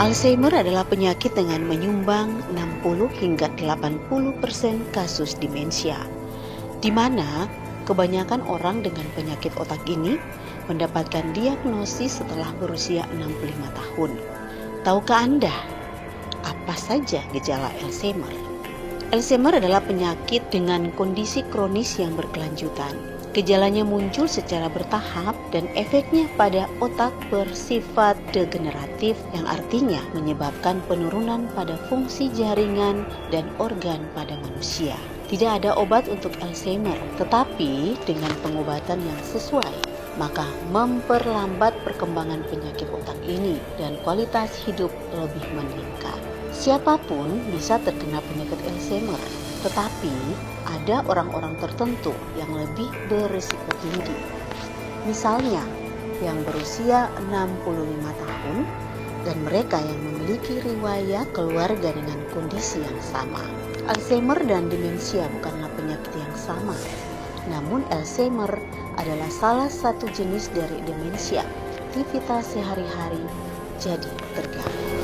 Alzheimer adalah penyakit dengan menyumbang 60 hingga 80% kasus demensia, di mana kebanyakan orang dengan penyakit otak ini mendapatkan diagnosis setelah berusia 65 tahun. Tahukah Anda apa saja gejala Alzheimer? Alzheimer adalah penyakit dengan kondisi kronis yang berkelanjutan. Gejalanya muncul secara bertahap dan efeknya pada otak bersifat degeneratif, yang artinya menyebabkan penurunan pada fungsi jaringan dan organ pada manusia. Tidak ada obat untuk Alzheimer, tetapi dengan pengobatan yang sesuai, maka memperlambat perkembangan penyakit otak ini dan kualitas hidup lebih meningkat. Siapapun bisa terkena penyakit Alzheimer, tetapi ada orang-orang tertentu yang lebih berisiko tinggi. Misalnya, yang berusia 65 tahun dan mereka yang memiliki riwayat keluarga dengan kondisi yang sama. Alzheimer dan demensia bukanlah penyakit yang sama, namun Alzheimer adalah salah satu jenis dari demensia. Aktivitas sehari-hari jadi terganggu.